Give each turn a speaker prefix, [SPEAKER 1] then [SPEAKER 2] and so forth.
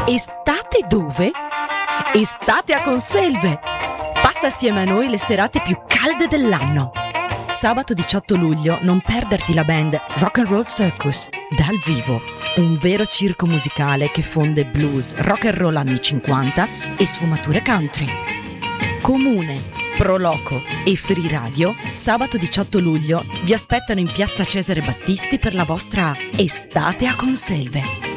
[SPEAKER 1] Estate dove? Estate a Conselve! Passa assieme a noi le serate più calde dell'anno. Sabato 18 luglio non perderti la band Rock and Roll Circus dal vivo, un vero circo musicale che fonde blues, rock and roll anni 50 e sfumature country. Comune, Pro Loco e Free Radio, sabato 18 luglio vi aspettano in piazza Cesare Battisti per la vostra Estate a Conselve.